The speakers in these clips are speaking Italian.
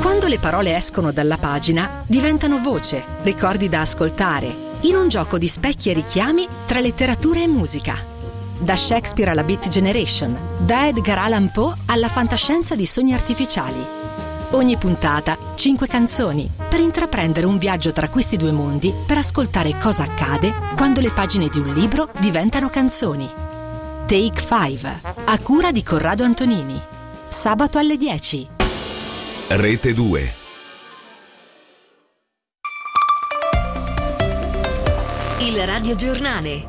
Quando le parole escono dalla pagina, diventano voce, ricordi da ascoltare, in un gioco di specchi e richiami tra letteratura e musica. Da Shakespeare alla Beat Generation, da Edgar Allan Poe alla fantascienza di sogni artificiali. Ogni puntata, 5 canzoni, per intraprendere un viaggio tra questi due mondi, per ascoltare cosa accade quando le pagine di un libro diventano canzoni. Take 5, a cura di Corrado Antonini. Sabato alle 10. Rete 2. Il radiogiornale.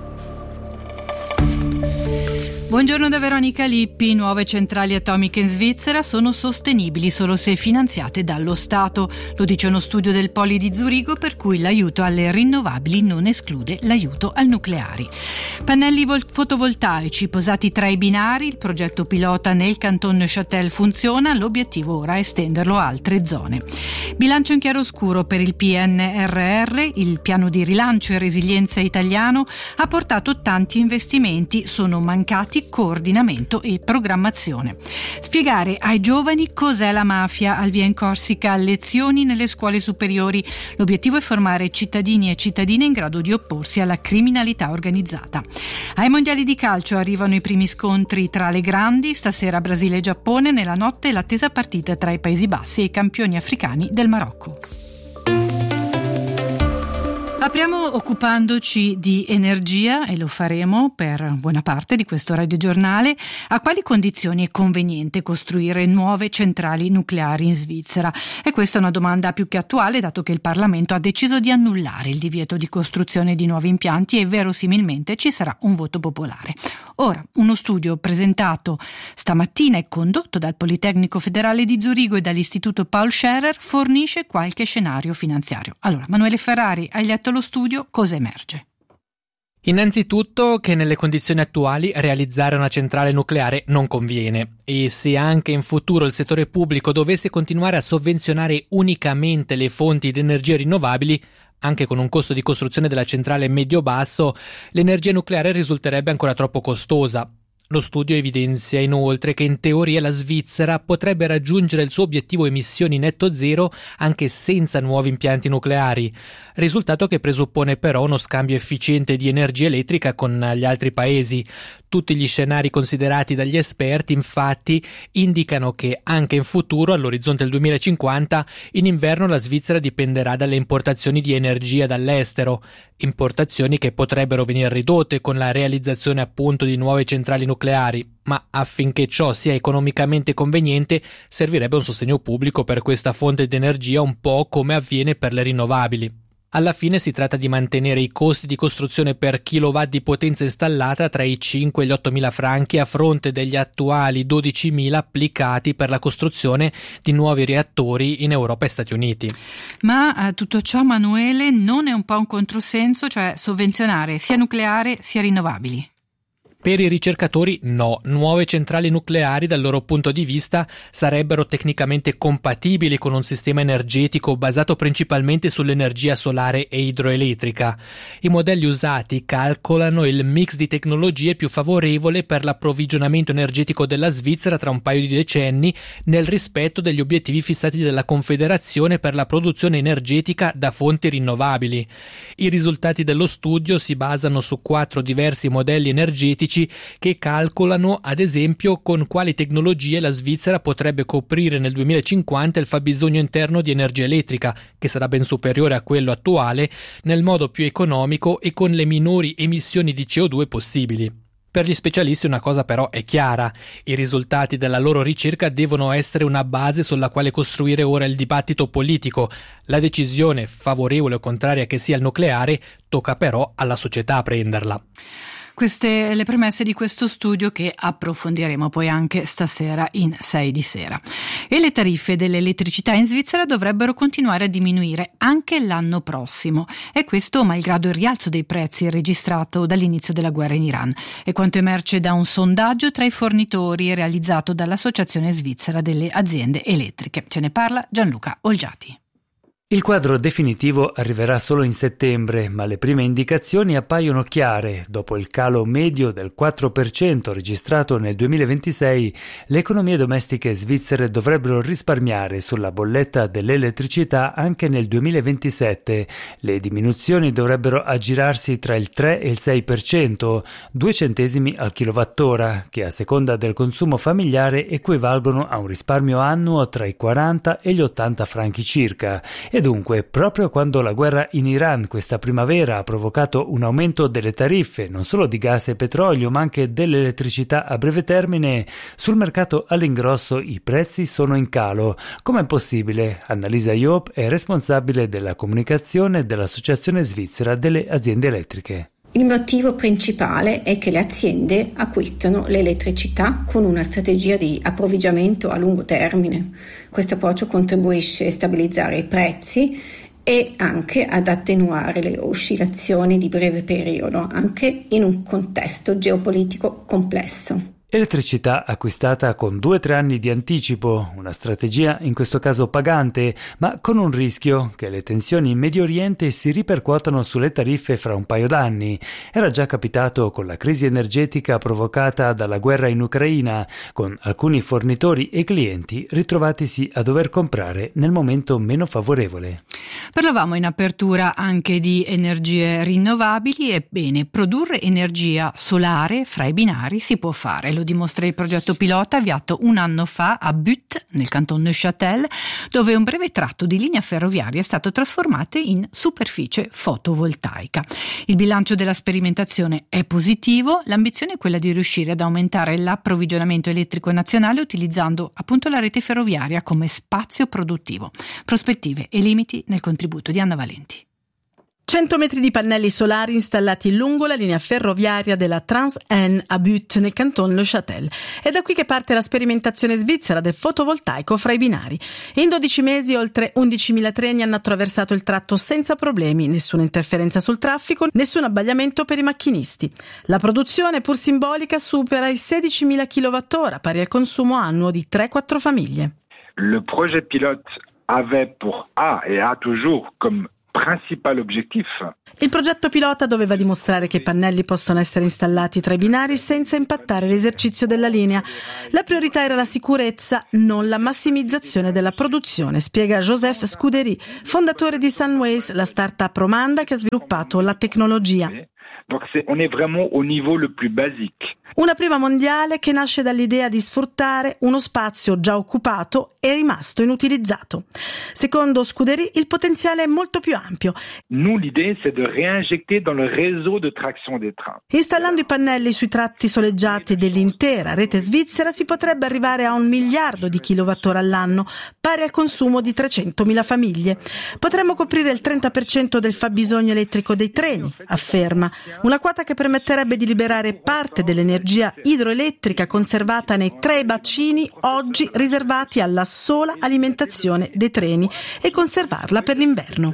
Buongiorno da Veronica Lippi. Nuove centrali atomiche in Svizzera sono sostenibili solo se finanziate dallo Stato. Lo dice uno studio del Poli di Zurigo, per cui l'aiuto alle rinnovabili non esclude l'aiuto al nucleare. Pannelli fotovoltaici posati tra i binari, il progetto pilota nel canton Neuchâtel funziona, l'obiettivo ora è estenderlo a altre zone. Bilancio in chiaroscuro per il PNRR, il piano di rilancio e resilienza italiano ha portato tanti investimenti, sono mancati coordinamento e programmazione. Spiegare ai giovani cos'è la mafia, al via in Corsica lezioni nelle scuole superiori. L'obiettivo è formare cittadini e cittadine in grado di opporsi alla criminalità organizzata. Ai mondiali di calcio arrivano i primi scontri tra le grandi, stasera Brasile e Giappone, nella notte l'attesa partita tra i Paesi Bassi e i campioni africani del Marocco. Apriamo occupandoci di energia e lo faremo per buona parte di questo radiogiornale. A quali condizioni è conveniente costruire nuove centrali nucleari in Svizzera? E questa è una domanda più che attuale, dato che il Parlamento ha deciso di annullare il divieto di costruzione di nuovi impianti e verosimilmente ci sarà un voto popolare. Ora, uno studio presentato stamattina e condotto dal Politecnico Federale di Zurigo e dall'Istituto Paul Scherrer fornisce qualche scenario finanziario. Allora, Manuele Ferrari, hai letto lo studio, cosa emerge? Innanzitutto che nelle condizioni attuali realizzare una centrale nucleare non conviene, e se anche in futuro il settore pubblico dovesse continuare a sovvenzionare unicamente le fonti di energie rinnovabili, anche con un costo di costruzione della centrale medio-basso, l'energia nucleare risulterebbe ancora troppo costosa. Lo studio evidenzia inoltre che in teoria la Svizzera potrebbe raggiungere il suo obiettivo emissioni netto zero anche senza nuovi impianti nucleari, risultato che presuppone però uno scambio efficiente di energia elettrica con gli altri paesi. Tutti gli scenari considerati dagli esperti, infatti, indicano che anche in futuro, all'orizzonte del 2050, in inverno la Svizzera dipenderà dalle importazioni di energia dall'estero, importazioni che potrebbero venire ridotte con la realizzazione appunto di nuove centrali nucleari, ma affinché ciò sia economicamente conveniente servirebbe un sostegno pubblico per questa fonte di energia, un po' come avviene per le rinnovabili. Alla fine si tratta di mantenere i costi di costruzione per kilowatt di potenza installata tra i 5 e gli 8.000 franchi a fronte degli attuali 12.000 applicati per la costruzione di nuovi reattori in Europa e Stati Uniti. Ma tutto ciò, Manuele, non è un po' un controsenso, cioè sovvenzionare sia nucleare sia rinnovabili? Per i ricercatori no, nuove centrali nucleari dal loro punto di vista sarebbero tecnicamente compatibili con un sistema energetico basato principalmente sull'energia solare e idroelettrica. I modelli usati calcolano il mix di tecnologie più favorevole per l'approvvigionamento energetico della Svizzera tra un paio di decenni, nel rispetto degli obiettivi fissati dalla Confederazione per la produzione energetica da fonti rinnovabili. I risultati dello studio si basano su 4 diversi modelli energetici che calcolano, ad esempio, con quali tecnologie la Svizzera potrebbe coprire nel 2050 il fabbisogno interno di energia elettrica, che sarà ben superiore a quello attuale, nel modo più economico e con le minori emissioni di CO2 possibili. Per gli specialisti una cosa però è chiara: i risultati della loro ricerca devono essere una base sulla quale costruire ora il dibattito politico. La decisione, favorevole o contraria che sia il nucleare, tocca però alla società prenderla. Queste le premesse di questo studio che approfondiremo poi anche stasera in 6 di sera. E le tariffe dell'elettricità in Svizzera dovrebbero continuare a diminuire anche l'anno prossimo. E questo malgrado il rialzo dei prezzi registrato dall'inizio della guerra in Iran. E quanto emerge da un sondaggio tra i fornitori realizzato dall'Associazione Svizzera delle Aziende Elettriche. Ce ne parla Gianluca Olgiati. Il quadro definitivo arriverà solo in settembre, ma le prime indicazioni appaiono chiare. Dopo il calo medio del 4% registrato nel 2026, le economie domestiche svizzere dovrebbero risparmiare sulla bolletta dell'elettricità anche nel 2027. Le diminuzioni dovrebbero aggirarsi tra il 3 e il 6%, 2 centesimi al kilowattora, che a seconda del consumo familiare equivalgono a un risparmio annuo tra i 40 e gli 80 franchi circa. E dunque, proprio quando la guerra in Iran questa primavera ha provocato un aumento delle tariffe, non solo di gas e petrolio, ma anche dell'elettricità a breve termine, sul mercato all'ingrosso i prezzi sono in calo. Com'è possibile? Annalisa Job è responsabile della comunicazione dell'Associazione Svizzera delle Aziende Elettriche. Il motivo principale è che le aziende acquistano l'elettricità con una strategia di approvvigionamento a lungo termine. Questo approccio contribuisce a stabilizzare i prezzi e anche ad attenuare le oscillazioni di breve periodo, anche in un contesto geopolitico complesso. Elettricità acquistata con 2-3 anni di anticipo, una strategia in questo caso pagante, ma con un rischio che le tensioni in Medio Oriente si ripercuotano sulle tariffe fra un paio d'anni. Era già capitato con la crisi energetica provocata dalla guerra in Ucraina, con alcuni fornitori e clienti ritrovatisi a dover comprare nel momento meno favorevole. Parlavamo in apertura anche di energie rinnovabili. Ebbene, produrre energia solare fra i binari si può fare. Lo dimostra il progetto pilota avviato un anno fa a Butte, nel canton Neuchâtel, dove un breve tratto di linea ferroviaria è stato trasformato in superficie fotovoltaica. Il bilancio della sperimentazione è positivo. L'ambizione è quella di riuscire ad aumentare l'approvvigionamento elettrico nazionale utilizzando appunto la rete ferroviaria come spazio produttivo. Prospettive e limiti nel contributo di Anna Valenti. 100 metri di pannelli solari installati lungo la linea ferroviaria della Trans-Aisne a Butte, nel canton Neuchâtel. È da qui che parte la sperimentazione svizzera del fotovoltaico fra i binari. In 12 mesi oltre 11.000 treni hanno attraversato il tratto senza problemi, nessuna interferenza sul traffico, nessun abbagliamento per i macchinisti. La produzione, pur simbolica, supera i 16.000 kWh, pari al consumo annuo di 3-4 famiglie. Le projet pilote avait pour et a toujours comme principal objectif. Il progetto pilota doveva dimostrare che i pannelli possono essere installati tra i binari senza impattare l'esercizio della linea. La priorità era la sicurezza, non la massimizzazione della produzione, spiega Joseph Scuderi, fondatore di Sunways, la start-up romanda che ha sviluppato la tecnologia. Donc on est vraiment au niveau le plus basique. Una prima mondiale che nasce dall'idea di sfruttare uno spazio già occupato e rimasto inutilizzato. Secondo Scuderi, il potenziale è molto più ampio. Nous, l'idée, c'est de réinjecter dans le réseau de traction des trains. Installando i pannelli sui tratti soleggiati dell'intera rete svizzera si potrebbe arrivare a 1 miliardo di kilowattora all'anno, pari al consumo di 300.000 famiglie. Potremmo coprire il 30% del fabbisogno elettrico dei treni, afferma. Una quota che permetterebbe di liberare parte dell'energia idroelettrica conservata nei 3 bacini oggi riservati alla sola alimentazione dei treni e conservarla per l'inverno.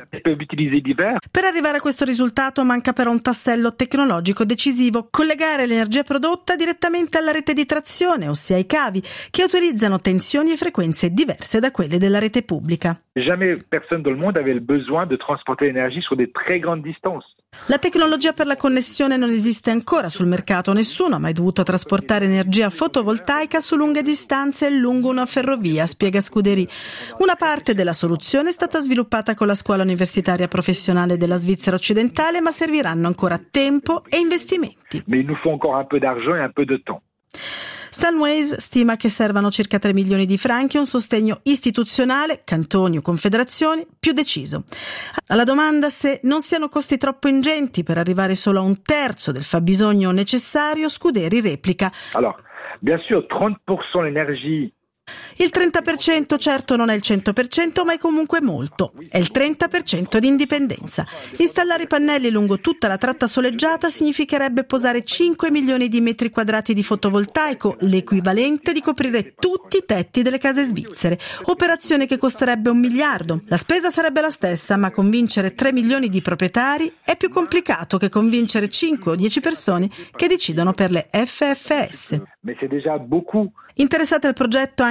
Per arrivare a questo risultato manca però un tassello tecnologico decisivo: collegare l'energia prodotta direttamente alla rete di trazione, ossia ai cavi, che utilizzano tensioni e frequenze diverse da quelle della rete pubblica. Jamais personne dans le monde avait le besoin de transporter l'énergie sur des très grandes distances. La tecnologia per la connessione non esiste ancora sul mercato, nessuno ha mai dovuto trasportare energia fotovoltaica su lunghe distanze lungo una ferrovia, spiega Scuderi. Una parte della soluzione è stata sviluppata con la scuola universitaria professionale della Svizzera occidentale, ma serviranno ancora tempo e investimenti. Mais il nous faut encore un peu d'argent et un peu de temps. Sunways stima che servano circa 3 milioni di franchi e un sostegno istituzionale, cantoni o confederazioni, più deciso. Alla domanda se non siano costi troppo ingenti per arrivare solo a 1/3 del fabbisogno necessario, Scuderi replica: Alors, bien sûr, 30% l'énergie. Il 30% certo non è il 100%, ma è comunque molto. È il 30% di indipendenza. Installare i pannelli lungo tutta la tratta soleggiata significherebbe posare 5 milioni di metri quadrati di fotovoltaico, l'equivalente di coprire tutti i tetti delle case svizzere. Operazione che costerebbe 1 miliardo. La spesa sarebbe la stessa, ma convincere 3 milioni di proprietari è più complicato che convincere 5 o 10 persone che decidono per le FFS. Mais c'est déjà beaucoup. Interessate al progetto anche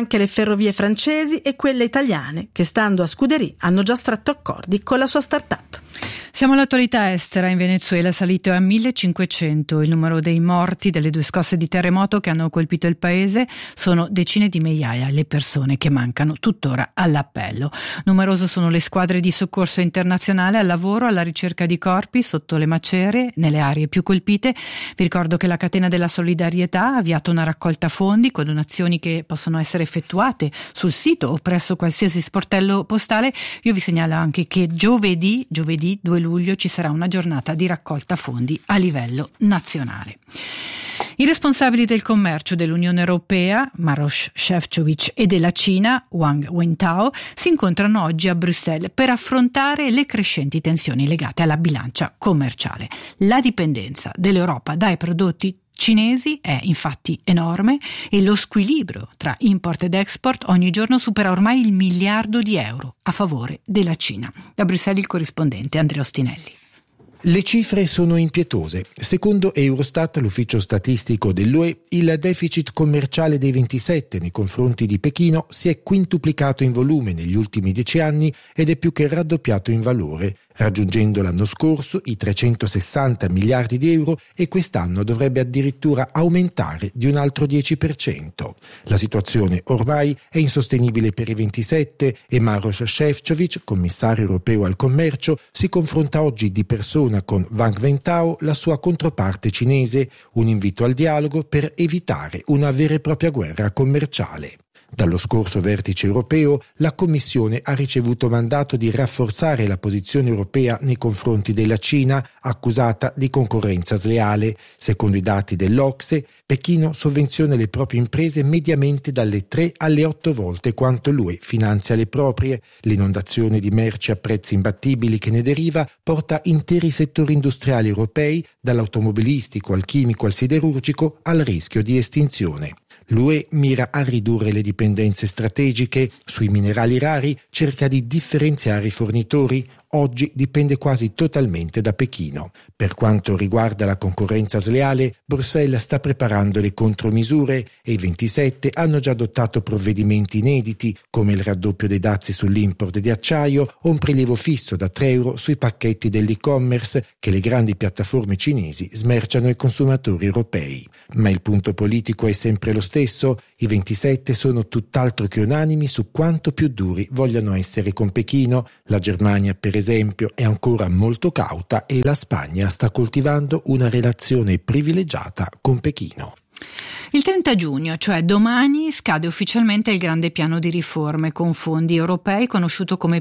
anche le ferrovie francesi e quelle italiane, che stando a Scuderie hanno già stretto accordi con la sua start-up. Siamo all'attualità estera. In Venezuela è salito a 1500 il numero dei morti delle 2 scosse di terremoto che hanno colpito il paese. Sono decine di migliaia le persone che mancano tuttora all'appello. Numerose sono le squadre di soccorso internazionale al lavoro alla ricerca di corpi sotto le macerie nelle aree più colpite. Vi ricordo che la Catena della Solidarietà ha avviato una raccolta fondi con donazioni che possono essere effettuate sul sito o presso qualsiasi sportello postale. Io vi segnalo anche che giovedì 2 luglio ci sarà una giornata di raccolta fondi a livello nazionale. I responsabili del commercio dell'Unione Europea, Maroš Šefčovič, e della Cina, Wang Wentao, si incontrano oggi a Bruxelles per affrontare le crescenti tensioni legate alla bilancia commerciale. La dipendenza dell'Europa dai prodotti cinesi è infatti enorme e lo squilibrio tra import ed export ogni giorno supera ormai il €1 miliardo a favore della Cina. Da Bruxelles il corrispondente Andrea Ostinelli. Le cifre sono impietose. Secondo Eurostat, l'ufficio statistico dell'UE, il deficit commerciale dei 27 nei confronti di Pechino si è quintuplicato in volume negli ultimi 10 anni ed è più che raddoppiato in valore, raggiungendo l'anno scorso i 360 miliardi di euro e quest'anno dovrebbe addirittura aumentare di un altro 10%. La situazione ormai è insostenibile per i 27 e Maroš Šefčovič, commissario europeo al commercio, si confronta oggi di persona con Wang Wentao, la sua controparte cinese, un invito al dialogo per evitare una vera e propria guerra commerciale. Dallo scorso vertice europeo, la Commissione ha ricevuto mandato di rafforzare la posizione europea nei confronti della Cina, accusata di concorrenza sleale. Secondo i dati dell'OCSE, Pechino sovvenziona le proprie imprese mediamente dalle 3 alle 8 volte quanto l'UE finanzia le proprie. L'inondazione di merci a prezzi imbattibili che ne deriva porta interi settori industriali europei, dall'automobilistico al chimico al siderurgico, al rischio di estinzione. L'UE mira a ridurre le dipendenze strategiche. Sui minerali rari cerca di differenziare i fornitori. Oggi dipende quasi totalmente da Pechino. Per quanto riguarda la concorrenza sleale, Bruxelles sta preparando le contromisure e i 27 hanno già adottato provvedimenti inediti, come il raddoppio dei dazi sull'import di acciaio o un prelievo fisso da €3 sui pacchetti dell'e-commerce che le grandi piattaforme cinesi smerciano ai consumatori europei. Ma il punto politico è sempre lo stesso. I 27 sono tutt'altro che unanimi su quanto più duri vogliono essere con Pechino. La Germania, per esempio, è ancora molto cauta e la Spagna sta coltivando una relazione privilegiata con Pechino. Il 30 giugno, cioè domani, scade ufficialmente il grande piano di riforme con fondi europei conosciuto come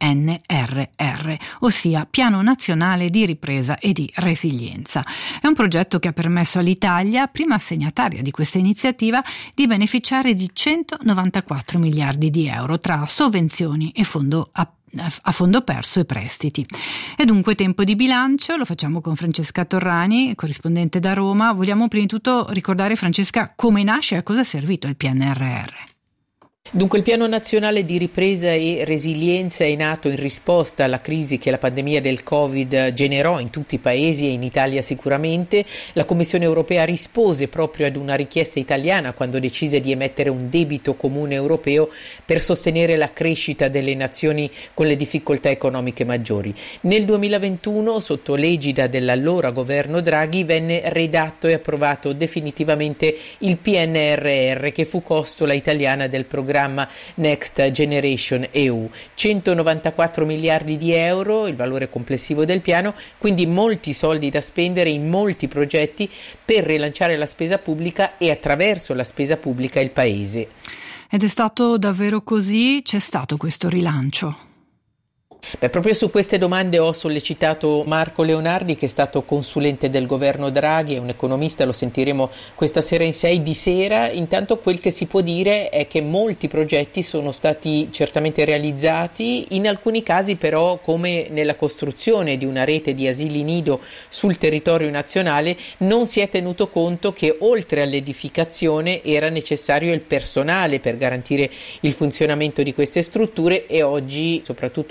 PNRR, ossia Piano Nazionale di Ripresa e di Resilienza. È un progetto che ha permesso all'Italia, prima assegnataria di questa iniziativa, di beneficiare di 194 miliardi di euro tra sovvenzioni e a fondo perso e prestiti. È dunque tempo di bilancio, lo facciamo con Francesca Torrani, corrispondente da Roma. Vogliamo prima di tutto ricordare, Francesca, come nasce e a cosa è servito il PNRR? Dunque il Piano Nazionale di Ripresa e Resilienza è nato in risposta alla crisi che la pandemia del Covid generò in tutti i paesi e in Italia sicuramente. La Commissione europea rispose proprio ad una richiesta italiana quando decise di emettere un debito comune europeo per sostenere la crescita delle nazioni con le difficoltà economiche maggiori. Nel 2021, sotto l'egida dell'allora governo Draghi, venne redatto e approvato definitivamente il PNRR, che fu costola italiana del programma Next Generation EU. 194 miliardi di euro, il valore complessivo del piano, quindi molti soldi da spendere in molti progetti per rilanciare la spesa pubblica e attraverso la spesa pubblica il paese. Ed è stato davvero così? C'è stato questo rilancio? Proprio su queste domande ho sollecitato Marco Leonardi, che è stato consulente del governo Draghi, è un economista, lo sentiremo questa sera in 6 di sera. Intanto quel che si può dire è che molti progetti sono stati certamente realizzati, in alcuni casi però, come nella costruzione di una rete di asili nido sul territorio nazionale, non si è tenuto conto che oltre all'edificazione era necessario il personale per garantire il funzionamento di queste strutture, e oggi soprattutto al sud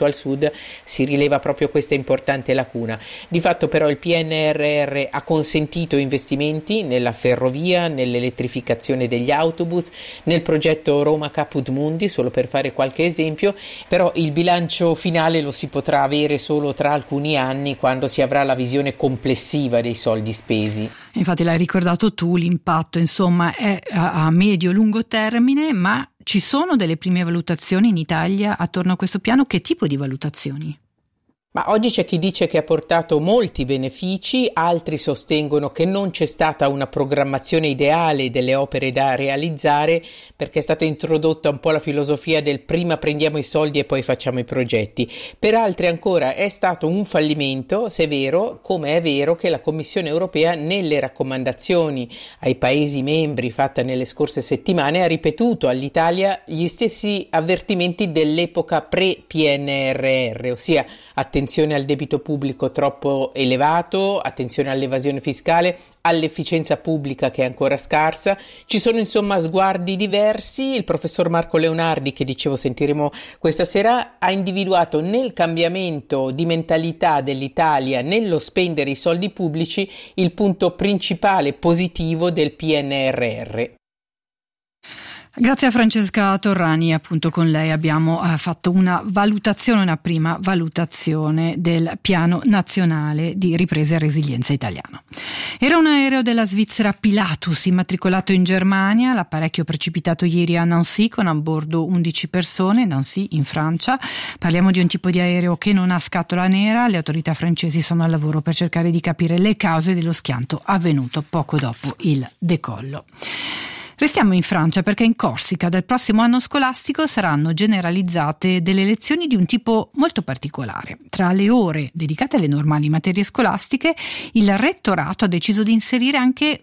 Sud si rileva proprio questa importante lacuna. Di fatto però il PNRR ha consentito investimenti nella ferrovia, nell'elettrificazione degli autobus, nel progetto Roma Caput Mundi, solo per fare qualche esempio, però il bilancio finale lo si potrà avere solo tra alcuni anni, quando si avrà la visione complessiva dei soldi spesi. Infatti l'hai ricordato tu, l'impatto insomma è a medio-lungo termine, ma ci sono delle prime valutazioni in Italia attorno a questo piano? Che tipo di valutazioni? Ma oggi c'è chi dice che ha portato molti benefici, altri sostengono che non c'è stata una programmazione ideale delle opere da realizzare, perché è stata introdotta un po' la filosofia del prima prendiamo i soldi e poi facciamo i progetti. Per altri ancora è stato un fallimento severo, come è vero che la Commissione europea nelle raccomandazioni ai Paesi membri fatta nelle scorse settimane ha ripetuto all'Italia gli stessi avvertimenti dell'epoca pre-PNRR, ossia attenzione al debito pubblico troppo elevato, attenzione all'evasione fiscale, all'efficienza pubblica che è ancora scarsa. Ci sono insomma sguardi diversi. Il professor Marco Leonardi, che dicevo sentiremo questa sera, ha individuato nel cambiamento di mentalità dell'Italia nello spendere i soldi pubblici il punto principale positivo del PNRR. Grazie a Francesca Torrani, appunto con lei abbiamo fatto una prima valutazione del Piano Nazionale di Ripresa e Resilienza italiano. Era un aereo della Svizzera Pilatus immatricolato in Germania, l'apparecchio precipitato ieri a Nancy con a bordo 11 persone, Nancy in Francia. Parliamo di un tipo di aereo che non ha scatola nera, le autorità francesi sono al lavoro per cercare di capire le cause dello schianto avvenuto poco dopo il decollo. Restiamo in Francia perché in Corsica dal prossimo anno scolastico saranno generalizzate delle lezioni di un tipo molto particolare. Tra le ore dedicate alle normali materie scolastiche, il rettorato ha deciso di inserire anche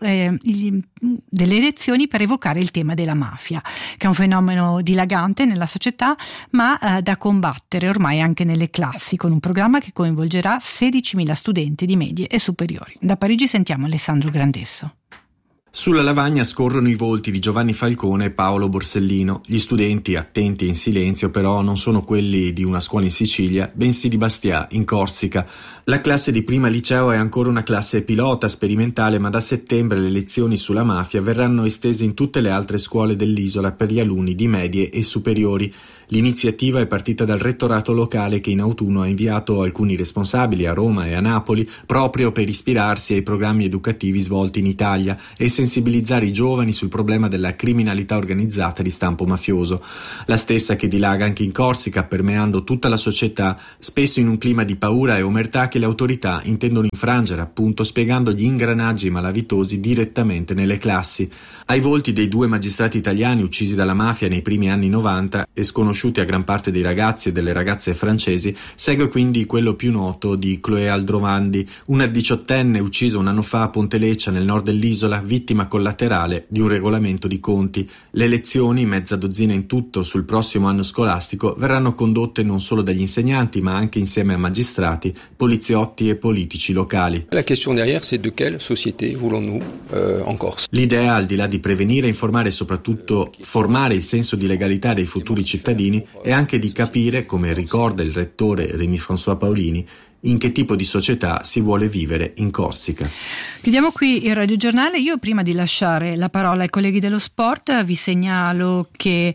delle lezioni per evocare il tema della mafia, che è un fenomeno dilagante nella società, ma da combattere ormai anche nelle classi, con un programma che coinvolgerà 16.000 studenti di medie e superiori. Da Parigi sentiamo Alessandro Grandesso. Sulla lavagna scorrono i volti di Giovanni Falcone e Paolo Borsellino. Gli studenti, attenti e in silenzio, però non sono quelli di una scuola in Sicilia, bensì di Bastia, in Corsica. La classe di prima liceo è ancora una classe pilota sperimentale, ma da settembre le lezioni sulla mafia verranno estese in tutte le altre scuole dell'isola per gli alunni di medie e superiori. L'iniziativa è partita dal rettorato locale, che in autunno ha inviato alcuni responsabili a Roma e a Napoli proprio per ispirarsi ai programmi educativi svolti in Italia e sensibilizzare i giovani sul problema della criminalità organizzata di stampo mafioso. La stessa che dilaga anche in Corsica, permeando tutta la società, spesso in un clima di paura e omertà che le autorità intendono infrangere, appunto spiegando gli ingranaggi malavitosi direttamente nelle classi. Ai volti dei 2 magistrati italiani uccisi dalla mafia nei primi anni 90 e sconosciuti a gran parte dei ragazzi e delle ragazze francesi, segue quindi quello più noto di Chloé Aldrovandi, una 18enne uccisa un anno fa a Ponteleccia nel nord dell'isola, vittima collaterale di un regolamento di conti. Le lezioni, mezza dozzina in tutto sul prossimo anno scolastico, verranno condotte non solo dagli insegnanti ma anche insieme a magistrati, poliziotti e politici locali. La question derrière c'est de quelle société voulons-nous en Corse. L'idea, al di là di prevenire, informare e soprattutto formare il senso di legalità dei futuri cittadini, è anche di capire, come ricorda il rettore Rémy-François Paolini, in che tipo di società si vuole vivere in Corsica. Chiudiamo qui il radiogiornale. Io, prima di lasciare la parola ai colleghi dello sport, vi segnalo che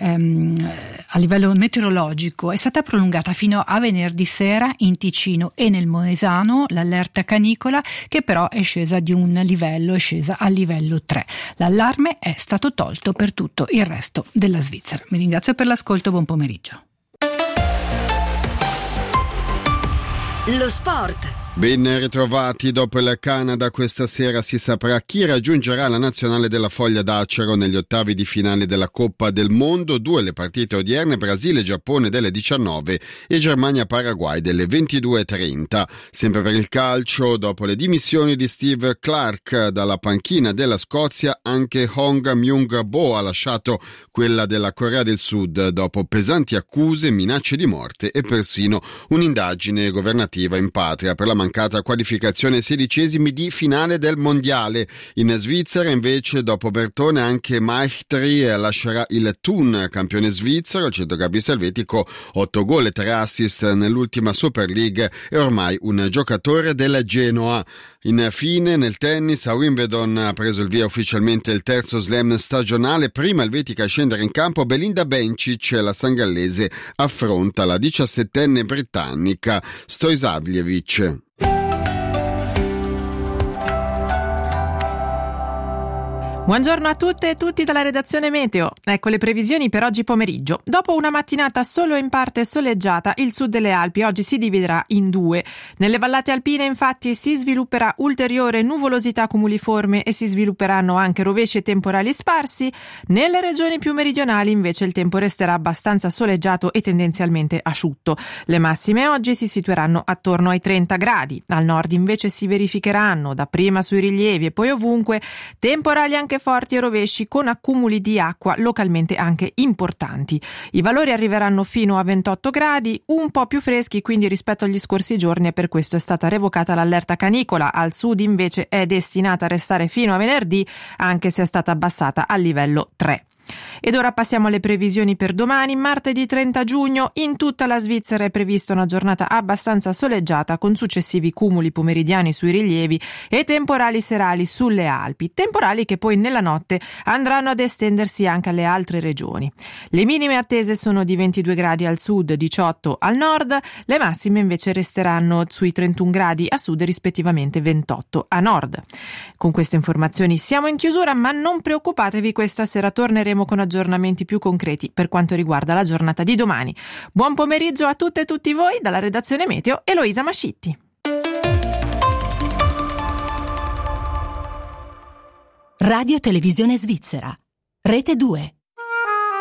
a livello meteorologico è stata prolungata fino a venerdì sera in Ticino e nel Moesano l'allerta canicola, che però è scesa di un livello, è scesa al livello 3. L'allarme è stato tolto per tutto il resto della Svizzera. Mi ringrazio per l'ascolto, buon pomeriggio. Lo sport. Ben ritrovati. Dopo il Canada, questa sera si saprà chi raggiungerà la nazionale della Foglia d'Acero negli ottavi di finale della Coppa del Mondo. 2 le partite odierne: Brasile-Giappone delle 19 e Germania-Paraguay delle 22:30. Sempre per il calcio, dopo le dimissioni di Steve Clark dalla panchina della Scozia, anche Hong Myung-bo ha lasciato quella della Corea del Sud dopo pesanti accuse, minacce di morte e persino un'indagine governativa in patria per la mancata qualificazione ai 16esimi di finale del mondiale. In Svizzera invece dopo Bertone anche Maichtri lascerà il Thun, campione svizzero. Il centrocampista elvetico 8 gol e 3 assist nell'ultima Super League, è ormai un giocatore del Genoa. Infine nel tennis a Wimbledon ha preso il via ufficialmente il terzo slam stagionale. Prima elvetica a scendere in campo Belinda Bencic, la sangallese affronta la 17enne britannica Stojsavljevic. Buongiorno a tutte e tutti dalla redazione Meteo. Ecco le previsioni per oggi pomeriggio. Dopo una mattinata solo in parte soleggiata, il sud delle Alpi oggi si dividerà in due. Nelle vallate alpine infatti si svilupperà ulteriore nuvolosità cumuliforme e si svilupperanno anche rovesci e temporali sparsi. Nelle regioni più meridionali invece il tempo resterà abbastanza soleggiato e tendenzialmente asciutto. Le massime oggi si situeranno attorno ai 30 gradi. Al nord invece si verificheranno, dapprima sui rilievi e poi ovunque, temporali anche forti e rovesci con accumuli di acqua localmente anche importanti. I valori arriveranno fino a 28 gradi, un po' più freschi quindi rispetto agli scorsi giorni, e per questo è stata revocata l'allerta canicola. Al sud invece è destinata a restare fino a venerdì, anche se è stata abbassata al livello 3. Ed ora passiamo alle previsioni per domani, martedì 30 giugno. In tutta la Svizzera è prevista una giornata abbastanza soleggiata con successivi cumuli pomeridiani sui rilievi e temporali serali sulle Alpi, temporali che poi nella notte andranno ad estendersi anche alle altre regioni. Le minime attese sono di 22 gradi al sud, 18 al nord, le massime invece resteranno sui 31 gradi a sud e rispettivamente 28 a nord. Con queste informazioni siamo in chiusura, ma non preoccupatevi, questa sera torneremo con aggiornamenti più concreti per quanto riguarda la giornata di domani. Buon pomeriggio a tutte e tutti voi dalla redazione Meteo, Eloisa Mascitti. Radio Televisione Svizzera, Rete 2.